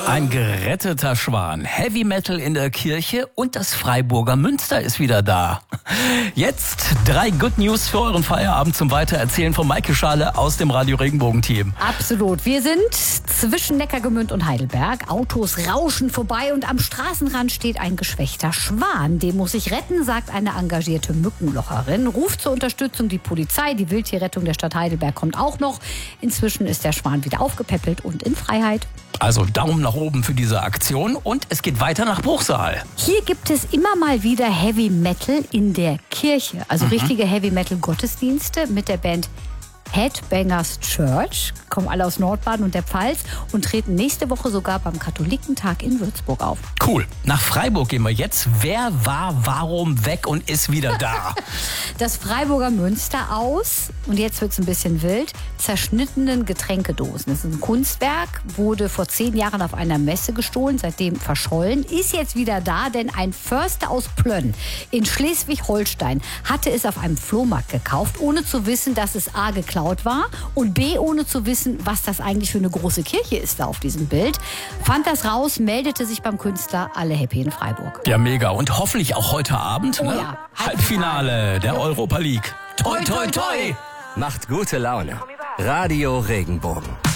Ein geretteter Schwan, Heavy Metal in der Kirche und das Freiburger Münster ist wieder da. Jetzt 3 Good News für euren Feierabend zum Weitererzählen von Maike Schale aus dem Radio Regenbogen-Team. Absolut. Wir sind zwischen Neckargemünd und Heidelberg. Autos rauschen vorbei und am Straßenrand steht ein geschwächter Schwan. Den muss ich retten, sagt eine engagierte Mückenlocherin. Ruft zur Unterstützung die Polizei. Die Wildtierrettung der Stadt Heidelberg kommt auch noch. Inzwischen ist der Schwan wieder aufgepäppelt und in Freiheit. Also Daumen nach oben für diese Aktion und es geht weiter nach Bruchsal. Hier gibt es immer mal wieder Heavy Metal in der Kirche. Also richtige Heavy Metal Gottesdienste mit der Band Headbangers Church. Kommen alle aus Nordbaden und der Pfalz und treten nächste Woche sogar beim Katholikentag in Würzburg auf. Cool. Nach Freiburg gehen wir jetzt. Wer war warum weg und ist wieder da? Das Freiburger Münster aus, und jetzt wird es ein bisschen wild, zerschnittenen Getränkedosen. Das ist ein Kunstwerk, wurde vor 10 Jahren auf einer Messe gestohlen, seitdem verschollen, ist jetzt wieder da, denn ein Förster aus Plönn in Schleswig-Holstein hatte es auf einem Flohmarkt gekauft, ohne zu wissen, dass es A geklaut war und B ohne zu wissen, was das eigentlich für eine große Kirche ist da auf diesem Bild. Fand das raus, meldete sich beim Künstler, alle happy in Freiburg. Ja, mega. Und hoffentlich auch heute Abend, Oh ne? ja. Halbfinale der Europa League. Toi, toi, toi! Macht gute Laune. Radio Regenbogen.